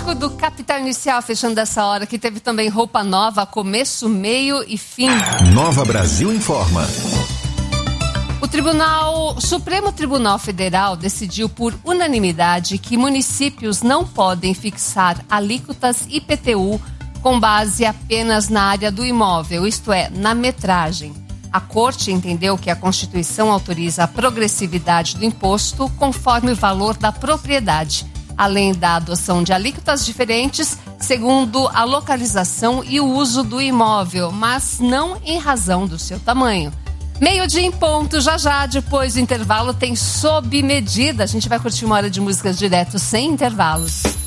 clássico do Capital Inicial, fechando essa hora, que teve também Roupa Nova, começo, meio e fim. Nova Brasil Informa. O Supremo Tribunal Federal decidiu por unanimidade que municípios não podem fixar alíquotas IPTU com base apenas na área do imóvel, isto é, na metragem. A Corte entendeu que a Constituição autoriza a progressividade do imposto conforme o valor da propriedade, além da adoção de alíquotas diferentes segundo a localização e o uso do imóvel, mas não em razão do seu tamanho. Meio-dia em ponto, já, depois do intervalo, tem Sob Medida. A gente vai curtir uma hora de músicas direto, sem intervalos.